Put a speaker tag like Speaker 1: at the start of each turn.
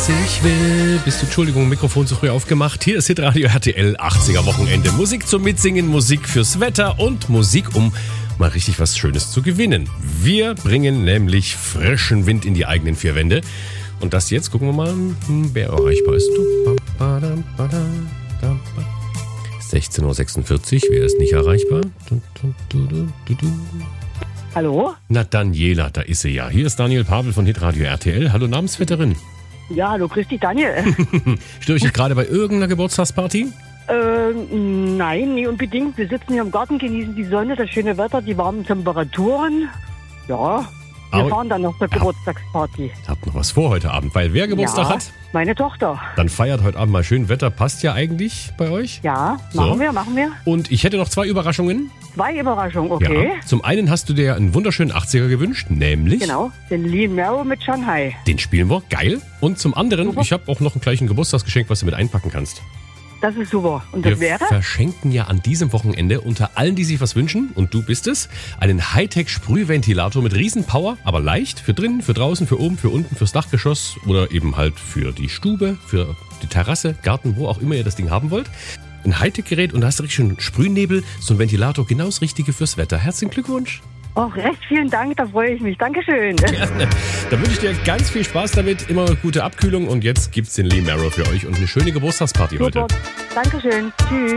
Speaker 1: ich will. Bist du, Entschuldigung, Mikrofon zu früh aufgemacht. Hier ist Hitradio RTL 80er Wochenende. Musik zum Mitsingen, Musik fürs Wetter und Musik, um mal richtig was Schönes zu gewinnen. Wir bringen nämlich frischen Wind in die eigenen vier Wände. Und das jetzt, gucken wir mal, wer erreichbar ist. 16.46 Uhr, wer ist nicht erreichbar?
Speaker 2: Hallo?
Speaker 1: Na, Daniela, da ist sie ja. Hier ist Daniel Pavel von Hitradio RTL. Hallo, Namensvetterin.
Speaker 2: Ja, hallo, grüß dich, Daniel.
Speaker 1: Störe ich dich gerade bei irgendeiner Geburtstagsparty?
Speaker 2: Nein, nie unbedingt. Wir sitzen hier im Garten, genießen die Sonne, das schöne Wetter, die warmen Temperaturen. Ja, wir fahren dann noch zur Geburtstagsparty.
Speaker 1: Ich hab noch was vor heute Abend, weil wer Geburtstag hat?
Speaker 2: Meine Tochter.
Speaker 1: Dann feiert heute Abend mal schön Wetter. Passt ja eigentlich bei euch?
Speaker 2: Ja, machen wir.
Speaker 1: Und ich hätte noch 2 Überraschungen.
Speaker 2: 2 Überraschungen, okay.
Speaker 1: Ja. Zum einen hast du dir einen wunderschönen 80er gewünscht, nämlich...
Speaker 2: Genau, den Lean Marrow mit Shanghai.
Speaker 1: Den spielen wir, geil. Und zum anderen, ich habe auch noch ein gleichen Geburtstagsgeschenk, was du mit einpacken kannst.
Speaker 2: Das ist super. Und das wäre?
Speaker 1: Wir verschenken ja an diesem Wochenende unter allen, die sich was wünschen, und du bist es, einen Hightech-Sprühventilator mit Riesenpower, aber leicht, für drinnen, für draußen, für oben, für unten, fürs Dachgeschoss oder eben halt für die Stube, für die Terrasse, Garten, wo auch immer ihr das Ding haben wollt. Ein Hightech-Gerät und da hast du richtig schön Sprühnebel, so ein Ventilator, genau das Richtige fürs Wetter. Herzlichen Glückwunsch.
Speaker 2: Auch recht vielen Dank, da freue ich mich. Dankeschön.
Speaker 1: Gerne. Da wünsche ich dir ganz viel Spaß damit, immer gute Abkühlung und jetzt gibt's den Lean Marrow für euch und eine schöne Geburtstagsparty heute.
Speaker 2: Dankeschön. Tschüss.